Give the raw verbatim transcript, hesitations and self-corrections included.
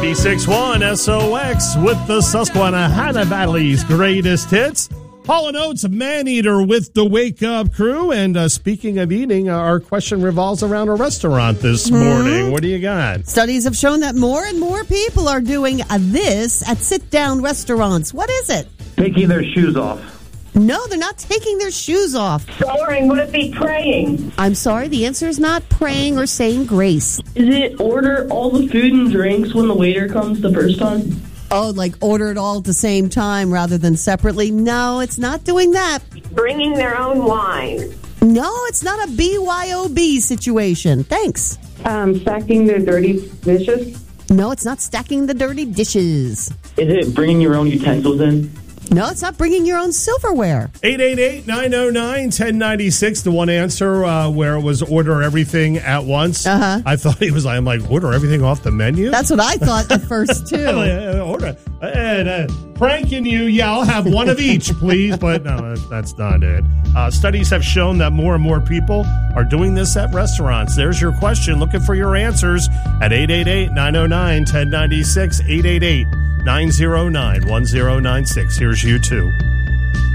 ninety-six point one S O X with the Susquehanna Valley's greatest hits. Hall and Oates, Man-Eater with the Wake Up Crew. And uh, speaking of eating, uh, our question revolves around a restaurant this mm-hmm. morning. What do you got? Studies have shown that more and more people are doing uh, this at sit-down restaurants. What is it? Taking their shoes off. No, they're not taking their shoes off. Boring. Would it be praying? I'm sorry, the answer is not praying or saying grace. Is it order all the food and drinks when the waiter comes the first time? Oh, like order it all at the same time rather than separately? No, it's not doing that. Bringing their own wine? No, it's not a B Y O B situation. Thanks. Um, stacking their dirty dishes? No, it's not stacking the dirty dishes. Is it bringing your own utensils in? No, it's not bringing your own silverware. eight eight eight, nine oh nine, one oh nine six, the one answer uh, where it was order everything at once. Uh-huh. I thought it was, I'm like, order everything off the menu? That's what I thought at first, too. order. And, uh, pranking you, yeah, I'll have one of each, please. But no, that's not it. Uh, studies have shown that more and more people are doing this at restaurants. There's your question. Looking for your answers at eight eight eight, nine oh nine, one oh nine six, eight eight eight, nine oh nine, one oh nine six. Here's you two.